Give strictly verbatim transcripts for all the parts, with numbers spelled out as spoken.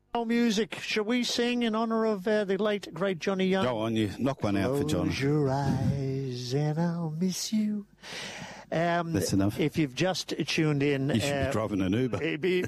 Music. Shall we sing in honour of uh, the late, great Johnny Young? Go on, you knock one out for John. Close your eyes and I'll miss you. Um, That's enough. If you've just tuned in... You should uh, be driving an Uber. Be,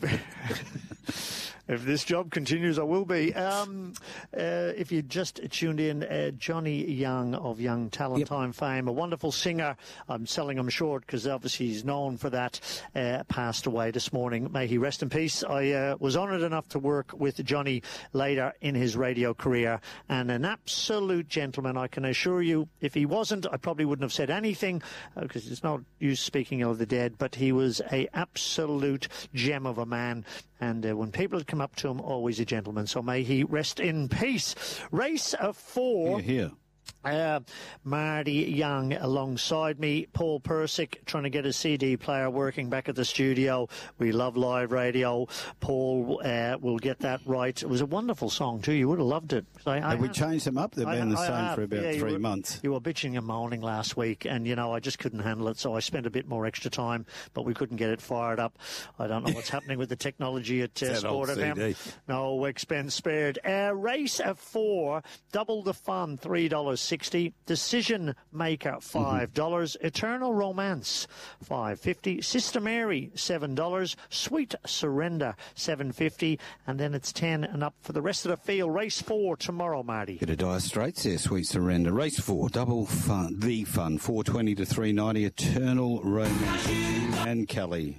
if this job continues, I will be. Um, uh, if you just tuned in, uh, Johnny Young of Young Talent Time yep. fame, a wonderful singer. I'm selling him short because obviously he's known for that, uh, passed away this morning. May he rest in peace. I uh, was honoured enough to work with Johnny later in his radio career, and an absolute gentleman, I can assure you. If he wasn't, I probably wouldn't have said anything, because uh, it's not use speaking of the dead, but he was a absolute gem of a man. And uh, when people had come up to him, always a gentleman. So may he rest in peace. Race of four. Here, here. Uh, Marty Young alongside me, Paul Persick trying to get a C D player working back at the studio. We love live radio. Paul uh, will get that right. It was a wonderful song too. You would have loved it. I, I have we have, changed them up? They've been I, the same have. for about yeah, three were, months. You were bitching and moaning last week, and you know I just couldn't handle it, so I spent a bit more extra time, but we couldn't get it fired up. I don't know what's happening with the technology at uh, Sport F M. No expense spared. Uh, race of four, double the fun, three dollars sixty. Decision Maker, five dollars. Mm-hmm. Eternal Romance, five dollars fifty. Sister Mary, seven dollars. Sweet Surrender, seven dollars fifty. And then it's ten and up for the rest of the field. Race four tomorrow, Marty. Bit of Dire Straits there, Sweet Surrender. Race four, double fun, the fun, four twenty to three ninety. Eternal Romance, and Kelly.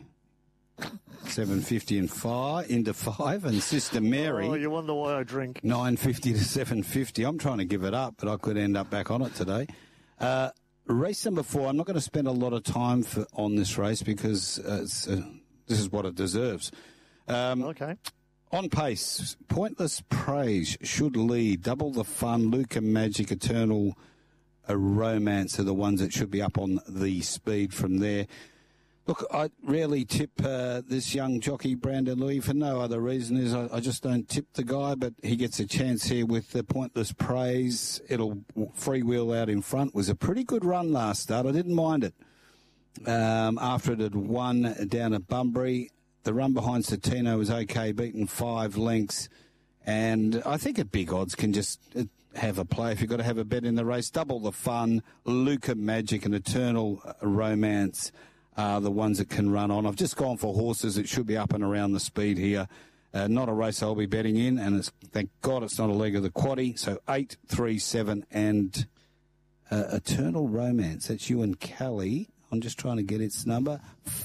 seven fifty and five into five, and Sister Mary. Oh, you wonder why I drink. nine fifty to seven fifty. I'm trying to give it up, but I could end up back on it today. Uh, race number four. I'm not going to spend a lot of time for, on this race because uh, it's, uh, this is what it deserves. Um, okay. On pace, Pointless Praise should lead. Double the Fun, Luca Magic, Eternal a Romance are the ones that should be up on the speed from there. Look, I rarely tip uh, this young jockey, Brandon Louis, for no other reason is I, I just don't tip the guy, but he gets a chance here with the Pointless Praise. It'll freewheel out in front. It was a pretty good run last start. I didn't mind it. Um, after it had won down at Bunbury, the run behind Satino was okay, beaten five lengths. And I think at big odds can just have a play if you've got to have a bet in the race. Double the Fun, Luca Magic and Eternal Romance are the ones that can run on. I've just gone for horses that should be up and around the speed here. Uh, not a race I'll be betting in, and it's, thank God it's not a leg of the quaddie. So eight, three, seven, and uh, Eternal Romance. That's you and Kelly. I'm just trying to get its number.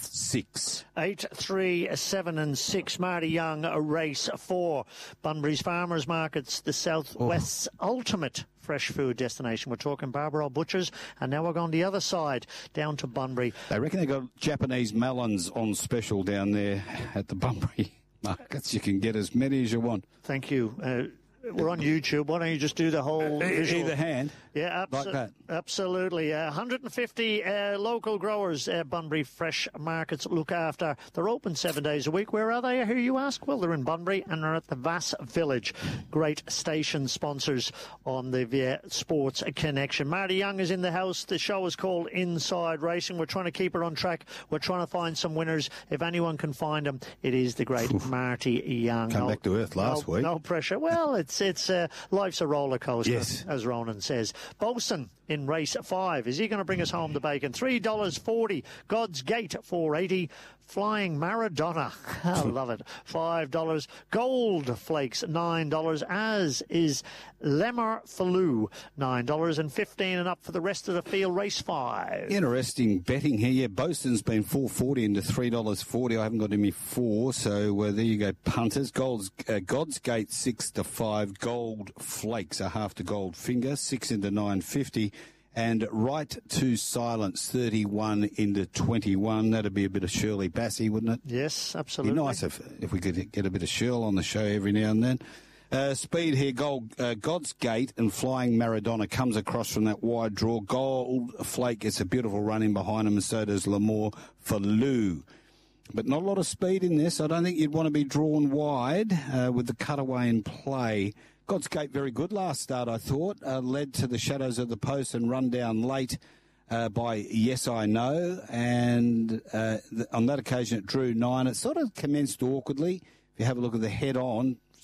Six. Eight, three, seven, and six. Marty Young, a race four. Bunbury's Farmers Markets, the Southwest's oh. ultimate fresh food destination. We're talking Barbara Butchers, and now we're going the other side, down to Bunbury. They reckon they got Japanese melons on special down there at the Bunbury Markets. You can get as many as you want. Thank you. Uh, we're on YouTube. Why don't you just do the whole visual? Either hand. Yeah, abso- like that. Absolutely. Uh, one hundred fifty uh, local growers, uh, Bunbury Fresh Markets look after. They're open seven days a week. Where are they, I hear you ask? Well, they're in Bunbury and they're at the Vass Village. Great station sponsors on the Via Sports Connection. Marty Young is in the house. The show is called Inside Racing. We're trying to keep her on track. We're trying to find some winners. If anyone can find them, it is the great Oof. Marty Young. Come no, back to earth last no, week. No pressure. Well, it's it's uh, life's a roller coaster, yes. as Ronan says. Bosun in race five. Is he going to bring us home the bacon? three dollars forty. God's Gate, four dollars eighty. Flying Maradona. I love it. five dollars. Gold Flakes, nine dollars. As is Lemmer Faloo, nine dollars and fifteen and up for the rest of the field. Race five. Interesting betting here. Yeah, Bosun's been four dollars forty into three dollars forty. I haven't got him in four, so uh, there you go, punters. Gold's, uh, God's Gate, six to five. Gold Flakes, a half to gold finger, six into nine fifty. And Right to Silence, thirty-one into twenty-one. That'd be a bit of Shirley Bassey, wouldn't it? Yes, absolutely. Be nice if if we could get a bit of Shirl on the show every now and then. Uh, speed here, Gold, uh, God's Gate and Flying Maradona comes across from that wide draw. Gold Flake gets a beautiful run in behind him, and so does Lamore Faloo. But not a lot of speed in this. I don't think you'd want to be drawn wide uh, with the cutaway in play. God's Gate very good last start, I thought. Uh, led to the shadows of the post and run down late uh, by Yes I Know. And uh, th- on that occasion it drew nine. It sort of commenced awkwardly. If you have a look at the head-on,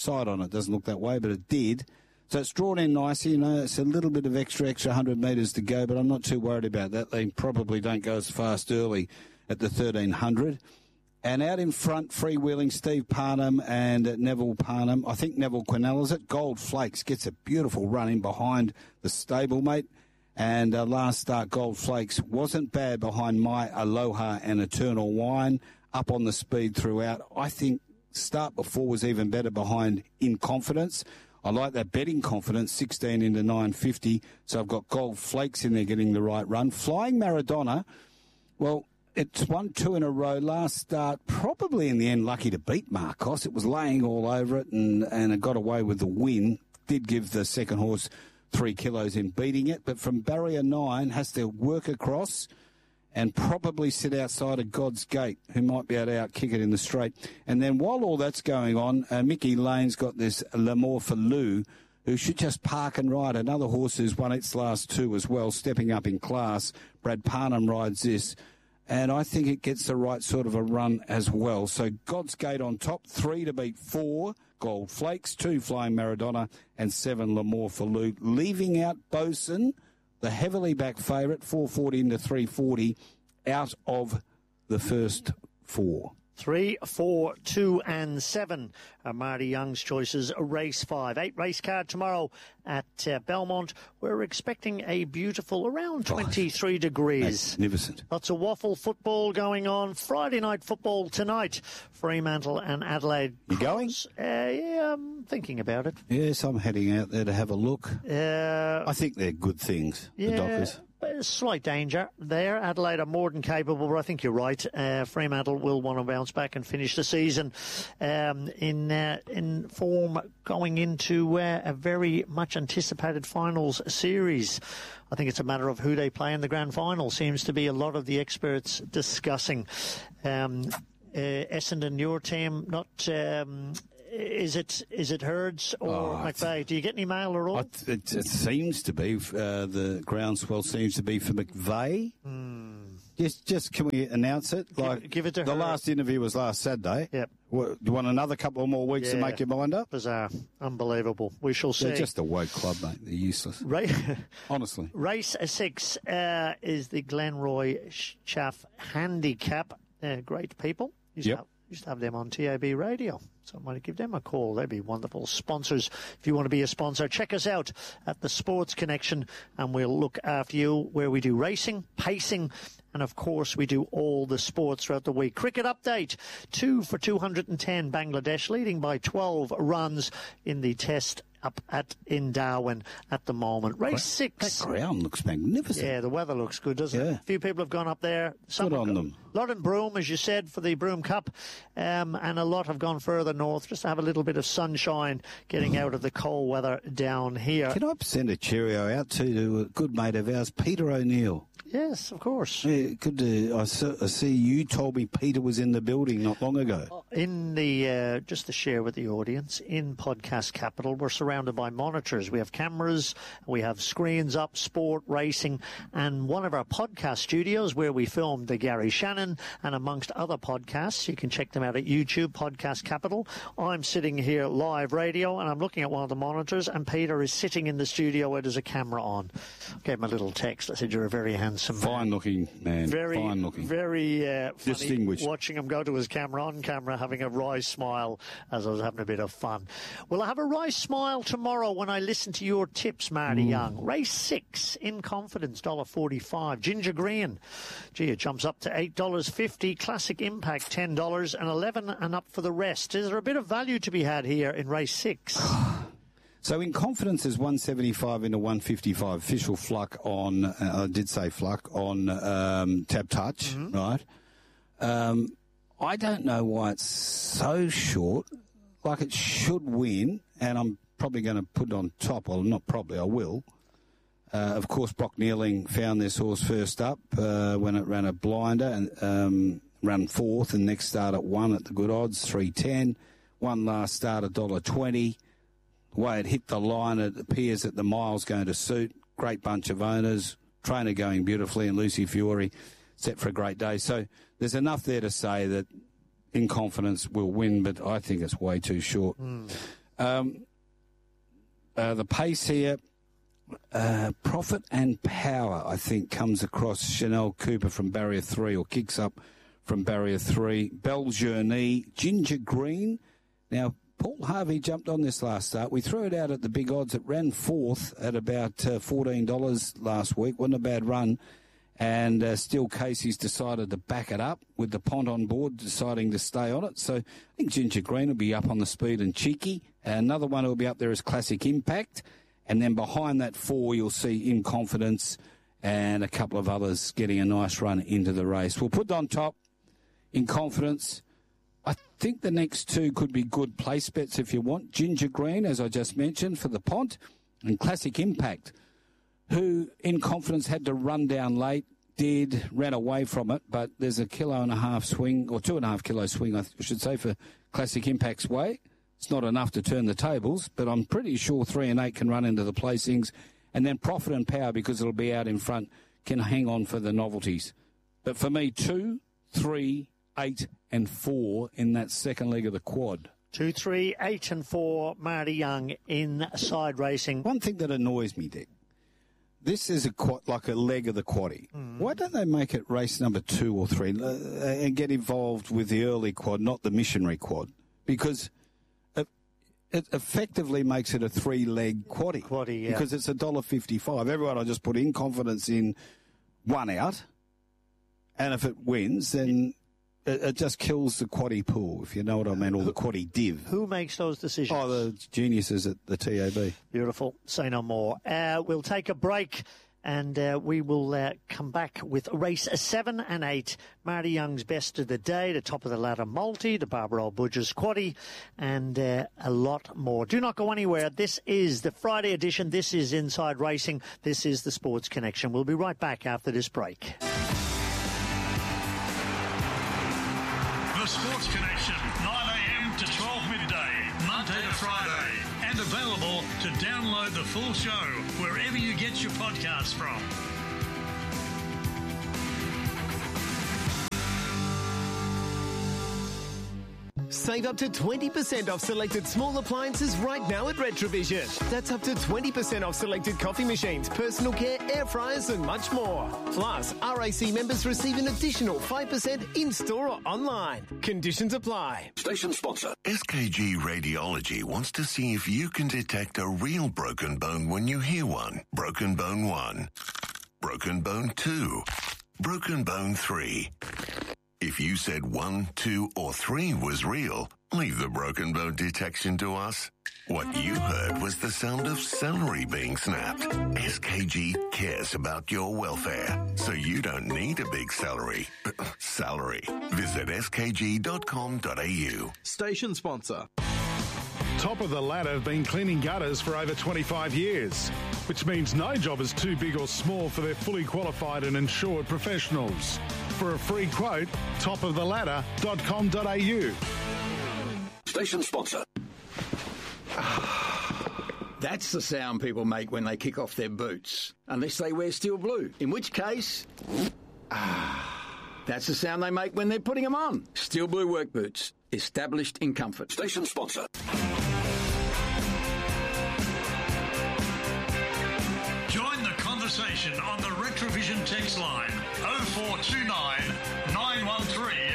side on it. Doesn't look that way, but it did. So it's drawn in nicely. You know, it's a little bit of extra, extra one hundred metres to go, but I'm not too worried about that. They probably don't go as fast early at the thirteen hundred. And out in front, freewheeling, Steve Parnham and Neville Parnham. I think Neville Quinell is it. Gold Flakes gets a beautiful run in behind the stablemate. And uh, last start, Gold Flakes wasn't bad behind My Aloha and Eternal Wine. Up on the speed throughout. I think start before was even better behind In Confidence. I like that betting confidence, sixteen into nine fifty. So I've got Gold Flakes in there getting the right run. Flying Maradona, well, it's won two in a row. Last start, probably in the end lucky to beat Marcos. It was laying all over it and, and it got away with the win. Did give the second horse three kilos in beating it. But from barrier nine, has to work across and probably sit outside of God's Gate, who might be able to out-kick it in the straight. And then while all that's going on, uh, Mickey Lane's got this L'Amour for Lou, who should just park and ride. Another horse who's won its last two as well, stepping up in class. Brad Parnham rides this. And I think it gets the right sort of a run as well. So God's Gate on top, three to beat four, Gold Flakes, two Flying Maradona, and seven L'Amour for Lou. Leaving out Bosun, the heavily back favourite, four forty into three forty, out of the first four. Three, four, two, and seven are Marty Young's choices. Race five. Eight race card tomorrow at uh, Belmont. We're expecting a beautiful around twenty-three oh, degrees. Magnificent. Lots of waffle football going on. Friday night football tonight. Fremantle and Adelaide. You going? Uh, yeah, I'm thinking about it. Yes, I'm heading out there to have a look. Uh, I think they're good things, yeah, the Dockers. Slight danger there. Adelaide are more than capable, but I think you're right. Uh, Fremantle will want to bounce back and finish the season um, in uh, in form going into uh, a very much anticipated finals series. I think it's a matter of who they play in the grand final. Seems to be a lot of the experts discussing. Um, uh, Essendon, your team, not... Um, Is it is it Herds or oh, McVeigh? Do you get any mail at all? It, it seems to be. Uh, the groundswell seems to be for McVeigh. Mm. Just, just can we announce it? Like give, give it to the her. last interview was last Saturday. Yep. What, do you want another couple of more weeks yeah. to make your mind up? Bizarre, unbelievable. We shall see. They're just a woke club, mate. They're useless. Right. Honestly. Race six uh, is the Glenroy Chaff Handicap. Uh, great people. Used yep. to have, used to have them on T A B radio. So I might give them a call. They'd be wonderful sponsors. If you want to be a sponsor, check us out at the Sports Connection, and we'll look after you where we do racing, pacing, and, of course, we do all the sports throughout the week. Cricket update, two for two hundred ten, Bangladesh leading by twelve runs in the test up at in Darwin at the moment. Race six. That ground looks magnificent. Yeah, the weather looks good, doesn't yeah. it? A few people have gone up there. Some good on them. A lot in Broome, as you said, for the Broome Cup, um, and a lot have gone further north just to have a little bit of sunshine getting out of the cold weather down here. Can I send a cheerio out to, to a good mate of ours, Peter O'Neill? Yes, of course. Yeah, good to, I, see you told me Peter was in the building not long ago. In the, uh, just to share with the audience, in Podcast Capital, we're surrounded by monitors. We have cameras, we have screens up, sport, racing, and one of our podcast studios where we filmed the Gary Shannon and amongst other podcasts. You can check them out at YouTube, Podcast Capital. I'm sitting here live radio, and I'm looking at one of the monitors, and Peter is sitting in the studio where there's a camera on. I gave him a little text. I said, you're a very handsome Fine looking man. Very, Fine looking. Very uh, funny distinguished. Watching him go to his camera on camera, having a wry smile as I was having a bit of fun. Well, I have a wry smile tomorrow when I listen to your tips, Marty mm. Young. Race six, In Confidence, one dollar forty-five. Ginger Green, gee, it jumps up to eight dollars fifty. Classic Impact, ten dollars, and eleven and up for the rest. Is there a bit of value to be had here in race six? So In Confidence is one seventy-five into one fifty-five. Official fluck on, uh, I did say fluck, on um, Tab Touch, mm-hmm. right? Um, I don't know why it's so short. Like it should win, and I'm probably going to put it on top. Well, not probably, I will. Uh, of course, Brock Nealing found this horse first up uh, when it ran a blinder and um, ran fourth, and next start at one at the good odds, three ten. One last start at one dollar twenty. The way it hit the line, it appears that the mile's going to suit. Great bunch of owners. Trainer going beautifully, and Lucy Fiore set for a great day. So there's enough there to say that In Confidence will win, but I think it's way too short. Mm. Um, uh, the pace here, uh, Profit and Power, I think, comes across Chanel Cooper from barrier three or kicks up from barrier three. Belle Journey, Ginger Green. Now, Paul Harvey jumped on this last start. We threw it out at the big odds. It ran fourth at about uh, fourteen dollars last week. Wasn't a bad run. And uh, still Casey's decided to back it up with the Pont on board, deciding to stay on it. So I think Ginger Green will be up on the speed and cheeky. Another one who will be up there is Classic Impact. And then behind that four, you'll see In Confidence and a couple of others getting a nice run into the race. We'll put on top In Confidence. I think the next two could be good place bets if you want. Ginger Green, as I just mentioned, for the Pont, and Classic Impact, who In Confidence had to run down late, did, ran away from it, but there's a kilo and a half swing, or two and a half kilo swing, I should say, for Classic Impact's way. It's not enough to turn the tables, but I'm pretty sure three and eight can run into the placings. And then Profit and Power, because it'll be out in front, can hang on for the novelties. But for me, two, three, eight and four in that second leg of the quad. Two, three, eight and four, Marty Young inside racing. One thing that annoys me, Dick, this is a quad, like a leg of the quaddie. Mm. Why don't they make it race number two or three uh, and get involved with the early quad, not the missionary quad? Because it, it effectively makes it a three-leg quaddie. Quaddie, yeah. Because it's one dollar fifty-five. Everyone will just put In Confidence in one out, and if it wins, then it, it just kills the quaddie pool, if you know what I mean, or the quaddie div. Who makes those decisions? Oh, the geniuses at the T A B. Beautiful. Say no more. Uh, we'll take a break, and uh, we will uh, come back with race seven and eight. Marty Young's best of the day, the top of the ladder multi, the Barbara Budge's quaddie, and uh, a lot more. Do not go anywhere. This is the Friday edition. This is Inside Racing. This is the Sports Connection. We'll be right back after this break. The Sports Connection, nine a.m. to twelve midday, Monday to Friday. And available to download the full show wherever you get your podcasts from. Save up to twenty percent off selected small appliances right now at Retrovision. That's up to twenty percent off selected coffee machines, personal care, air fryers and much more. Plus, R A C members receive an additional five percent in-store or online. Conditions apply. Station sponsor. S K G Radiology wants to see if you can detect a real broken bone when you hear one. Broken bone one. Broken bone two. Broken bone three. If you said one, two, or three was real, leave the broken bone detection to us. What you heard was the sound of celery being snapped. S K G cares about your welfare, so you don't need a big celery. Salary. Visit s k g dot com dot a u. Station sponsor. Top of the Ladder have been cleaning gutters for over twenty-five years, which means no job is too big or small for their fully qualified and insured professionals. For a free quote, top of the ladder dot com dot a u. Station sponsor. That's the sound people make when they kick off their boots, unless they wear steel blue, in which case, ah, that's the sound they make when they're putting them on. Steel blue work boots, established in comfort. Station sponsor. Join the conversation on the Retrovision text line oh four two nine, nine one three